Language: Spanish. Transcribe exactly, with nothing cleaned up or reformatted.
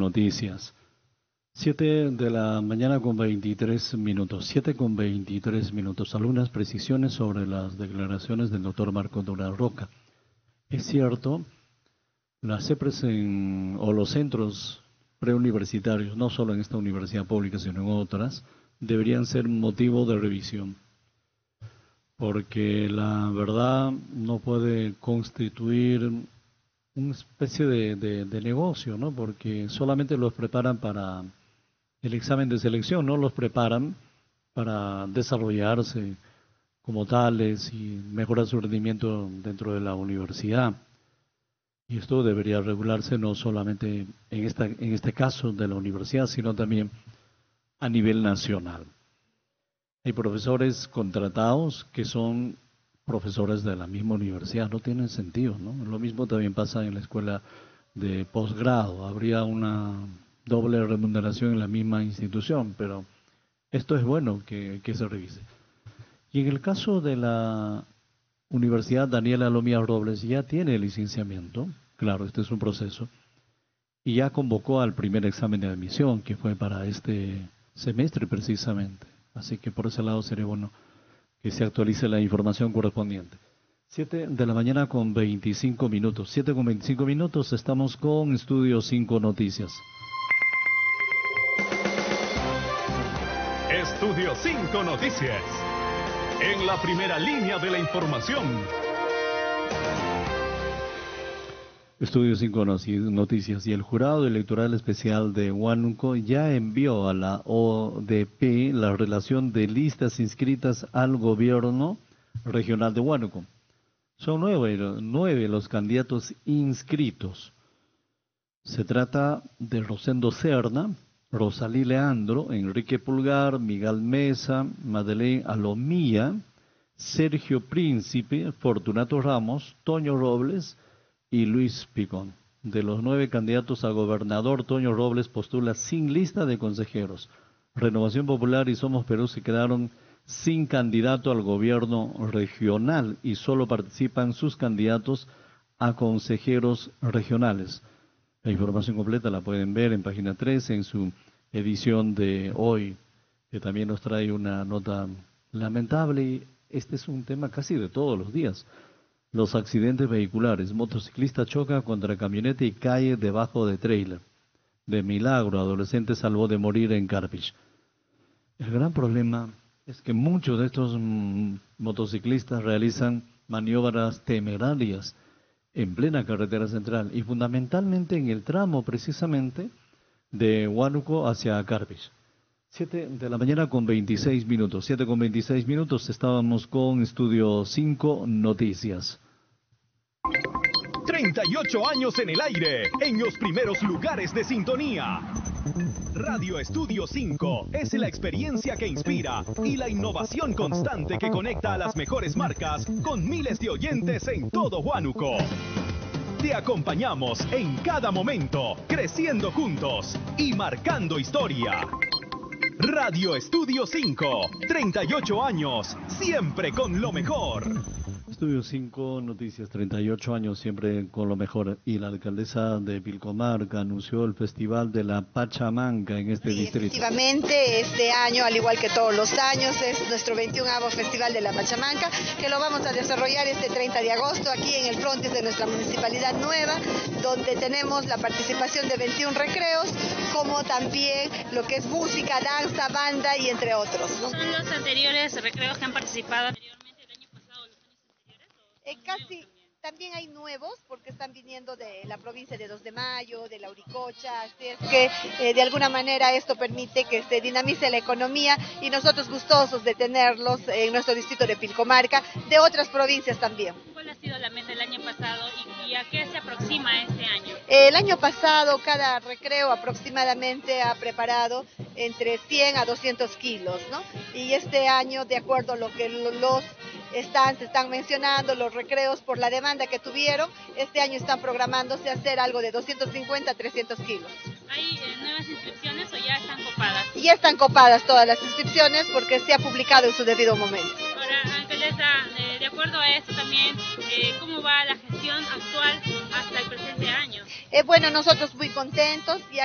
Noticias. Siete de la mañana con veintitrés minutos. Siete con veintitrés minutos. Algunas precisiones sobre las declaraciones del doctor Marco Doral Roca. Es cierto, las CEPRES en, o los centros preuniversitarios, no solo en esta universidad pública, sino en otras, deberían ser motivo de revisión. Porque la verdad no puede constituir una especie de, de, de negocio, ¿no? Porque solamente los preparan para el examen de selección, no los preparan para desarrollarse como tales y mejorar su rendimiento dentro de la universidad. Y esto debería regularse no solamente en, esta, en este caso de la universidad, sino también a nivel nacional. Hay profesores contratados que son profesores de la misma universidad, no tienen sentido, ¿no? Lo mismo también pasa en la escuela de posgrado, habría una doble remuneración en la misma institución, pero esto es bueno que, que se revise. Y en el caso de la Universidad Daniela Lomía Robles, ya tiene licenciamiento, claro, este es un proceso, y ya convocó al primer examen de admisión, que fue para este semestre precisamente. Así que por ese lado sería bueno que se actualice la información correspondiente. Siete de la mañana con veinticinco minutos. Siete con veinticinco minutos, estamos con Estudio cinco Noticias. Estudio cinco Noticias. En la primera línea de la información. Estudio cinco Noticias. Y el Jurado Electoral Especial de Huánuco ya envió a la O D P la relación de listas inscritas al gobierno regional de Huánuco. Son nueve, nueve los candidatos inscritos. Se trata de Rosendo Serna, Rosalí Leandro, Enrique Pulgar, Miguel Mesa, Madeleine Alomía, Sergio Príncipe, Fortunato Ramos, Toño Robles y Luis Picón. De los nueve candidatos a gobernador, Toño Robles postula sin lista de consejeros. Renovación Popular y Somos Perú se quedaron sin candidato al gobierno regional y solo participan sus candidatos a consejeros regionales. La información completa la pueden ver en página tres, en su edición de hoy, que también nos trae una nota lamentable. Este es un tema casi de todos los días. Los accidentes vehiculares. Motociclista choca contra camioneta y cae debajo de tráiler. De milagro, adolescente salvó de morir en Carpich. El gran problema es que muchos de estos mm, motociclistas realizan maniobras temerarias en plena carretera central y fundamentalmente en el tramo precisamente de Huánuco hacia Carpich. Siete de la mañana con veintiséis minutos. Siete con veintiséis minutos. Estábamos con Estudio cinco Noticias. treinta y ocho años en el aire, en los primeros lugares de sintonía. Radio Estudio cinco es la experiencia que inspira y la innovación constante que conecta a las mejores marcas con miles de oyentes en todo Huánuco. Te acompañamos en cada momento, creciendo juntos y marcando historia. Radio Estudio cinco, treinta y ocho años, siempre con lo mejor. Estudio cinco Noticias, treinta y ocho años siempre con lo mejor. Y la alcaldesa de Pilcomarca anunció el Festival de la Pachamanca en este sí, distrito. Efectivamente, este año, al igual que todos los años, es nuestro veintiunavo Festival de la Pachamanca, que lo vamos a desarrollar este treinta de agosto aquí en el frontis de nuestra municipalidad nueva, donde tenemos la participación de veintiún recreos, como también lo que es música, danza, banda y entre otros, ¿no? ¿Son los anteriores recreos que han participado anteriormente? Eh, casi, también hay nuevos porque están viniendo de la provincia de dos de mayo, de la Uricocha, así es que eh, de alguna manera esto permite que se dinamice la economía y nosotros gustosos de tenerlos en nuestro distrito de Pilcomarca, de otras provincias también. ¿Cuál ha sido la meta del año pasado y, y a qué se aproxima este año? El año pasado cada recreo aproximadamente ha preparado entre cien a doscientos kilos, ¿no? Y este año, de acuerdo a lo que los están, se están mencionando, los recreos por la demanda que tuvieron, este año están programándose hacer algo de doscientos cincuenta a trescientos kilos. ¿Hay eh, nuevas inscripciones o ya están copadas? Ya están copadas todas las inscripciones porque se ha publicado en su debido momento. Ahora, alcaldesa, eh, de acuerdo a esto también, eh, ¿cómo va la gestión actual hasta el presente año? Eh, bueno, nosotros muy contentos. Ya